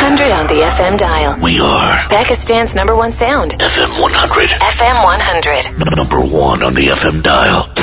100 on the FM dial. We are Pakistan's #1 sound. FM 100. FM 100. Number 1 on the FM dial.